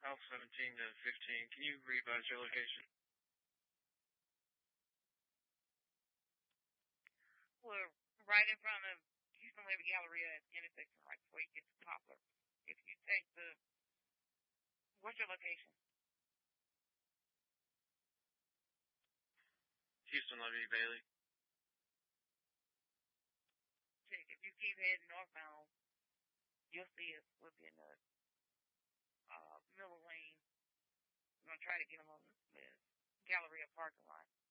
South 17 to 15. Can you revise your location? We're right in front of Houston Levy Galleria intersection, right before you get to Poplar. If you take what's your location? Houston Levy Bailey. Check. If you keep heading northbound, you'll see us. We'll be in the Miller Lane. We're gonna try to get them on the Galleria parking lot.